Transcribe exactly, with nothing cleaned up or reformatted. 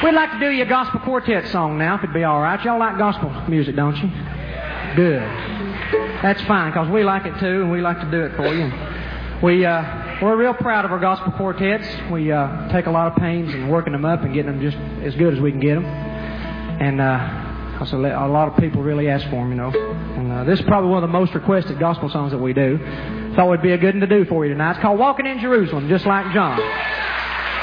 We'd like to do you a gospel quartet song now, if it'd be all right. Y'all like gospel music, don't you? Good. That's fine, because we like it too, and we like to do it for you. We, uh, we're real proud of our gospel quartets. We uh, take a lot of pains in working them up and getting them just as good as we can get them. And uh, also a lot of people really ask for them, you know. And uh, this is probably one of the most requested gospel songs that we do. Thought it would be a good one to do for you tonight. It's called Walking in Jerusalem, just like John.